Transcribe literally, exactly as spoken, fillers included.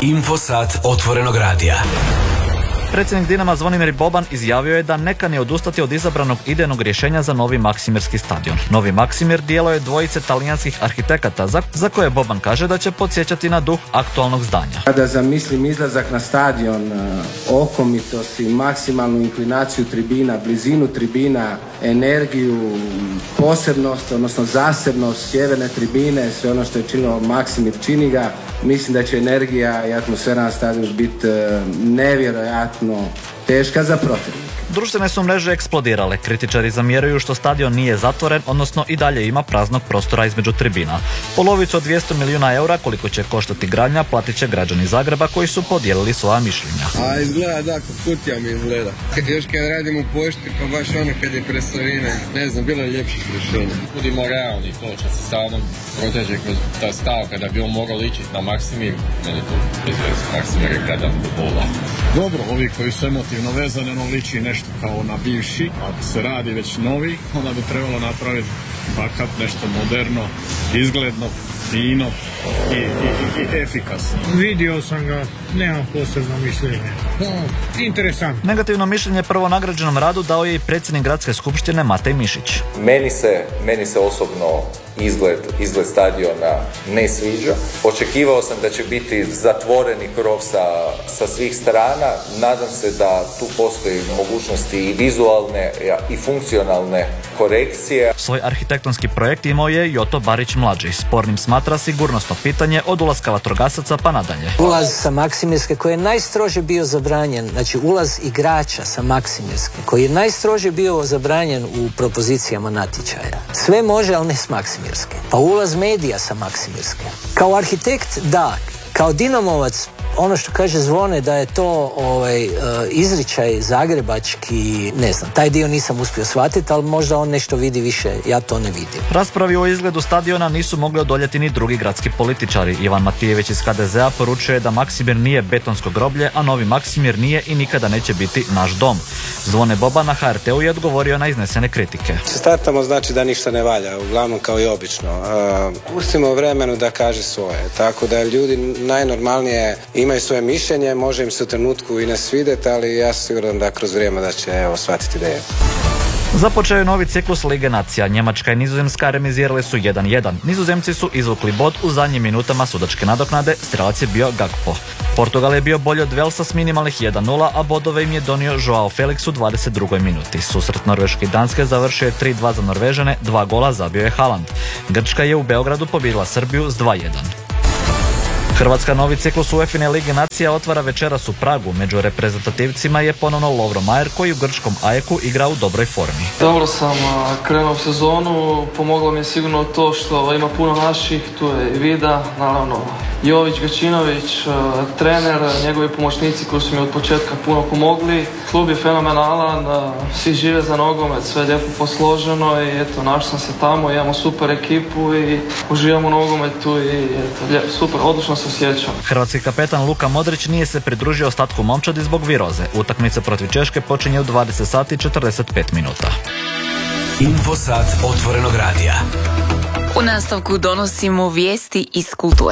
Infosat otvorenog radija. Predsjednik Dinama Zvonimir Boban izjavio je da ne kani odustati od izabranog idejnog rješenja za novi Maksimirski stadion. Novi Maksimir dijelo je dvojice talijanskih arhitekata za, za koje Boban kaže da će podsjećati na duh aktualnog zdanja. Kada zamislim izlazak na stadion, okomitost i maksimalnu inklinaciju tribina, blizinu tribina, energiju, posebnost, odnosno zasebnost sjeverne tribine, sve ono što je činilo Maksimir čini ga, mislim da će energija i atmosfera na stadionu biti nevjerojatno teška za protivnika. Društvene su mreže eksplodirale. Kritičari zamjeraju što stadion nije zatvoren, odnosno i dalje ima praznog prostora između tribina. Polovicu od dvjesto milijuna eura koliko će koštati gradnja platit će građani Zagreba koji su podijelili svoja mišljenja. A izgleda da, kod kutija mi izgleda. Kad još kad radim u pošti, pa baš ono kad je presovina, ne znam, bilo je ljepših rješenja. Budimo realni, to će se stvarno proteže kroz ta stavka da bi on mogao ličiti na Maksimir, meni to izgleda Maksimir je kada bola. Dobro, ovi koji su emotivno vezani, ono liči nešto kao na bivši, ako se radi već novi, onda bi trebalo napraviti backup, nešto moderno, izgledno, fino i, i, i efikasno. Vidio sam ga, nemam posebno mišljenje. No, interesantno. Negativno mišljenje prvo nagrađenom radu dao je i predsjednik Gradske skupštine Matej Mišić. Meni se, meni se osobno izgled, izgled stadiona ne sviđa. Očekivao sam da će biti zatvoreni krov sa, sa svih strana. Nadam se da tu postoji mogućnosti i vizualne i funkcionalne korekcije. Svoj arhitektonski projekt imao je Joto Barić mlađi. Spornim smatra sigurnosno pitanje od ulaska vatrogasaca pa nadalje. Ulaz sa Maksimirske koji je najstrože bio zabranjen, znači ulaz igrača sa Maksimirske koji je najstrože bio zabranjen u propozicijama natječaja. Sve može, ali ne s Maksimirske. Pa ulaz medija sa Maksimirske. Kao arhitekt, da. Kao dinamovac, ono što kaže Zvone da je to ovaj, izričaj zagrebački, ne znam, taj dio nisam uspio shvatiti, ali možda on nešto vidi više, ja to ne vidim. Raspravi o izgledu stadiona nisu mogli odoljeti ni drugi gradski političari. Ivan Matijević iz H D Z-a poručuje da Maksimir nije betonsko groblje, a novi Maksimir nije i nikada neće biti naš dom. Zvone Boban na H R T-u je odgovorio na iznesene kritike. Startamo znači da ništa ne valja, uglavnom kao i obično. Uh, pustimo vremenu da kaže svoje, tako da ljudi najnormalnije imaju svoje mišljenje, može im se u trenutku i ne svidjeti, ali ja sam siguran da kroz vrijeme da će evo, shvatiti da je. Započeo je novi ciklus Lige nacija. Njemačka i Nizozemska remizirali su jedan jedan. Nizozemci su izvukli bod u zadnjim minutama sudačke nadoknade, strelac je bio Gakpo. Portugal je bio bolji od Velsa s minimalnih jedan nula, a bodove im je donio Joao Felix u dvadeset drugoj minuti. Susret Norveške i Danske završio je tri dva za Norvežane, dva gola zabio je Haaland. Grčka je u Beogradu pobijedila Srbiju s dva jedan. Hrvatska novi ciklus UEFA Lige nacija otvara večeras u Pragu. Među reprezentativcima je ponovno Lovro Majer koji u grčkom Ajeku igra u dobroj formi. Dobro sam krenuo u sezonu, pomoglo mi je sigurno to što ima puno naših, tu je i Vida, naravno Jović, Gačinović, trener, njegovi pomoćnici koji su mi od početka puno pomogli. Klub je fenomenalan, svi žive za nogomet, sve je lijepo posloženo i eto, našao sam se tamo, imamo super ekipu i uživamo u nogometu i eto, lijepo, super, odlično se osjećam. Hrvatski kapetan Luka Modrić nije se pridružio ostatku momčadi zbog viroze. Utakmica protiv Češke počinje u dvadeset sati i četrdeset pet minuta. Infosat otvorenog radija. U nastavku donosimo vijesti iz kulture.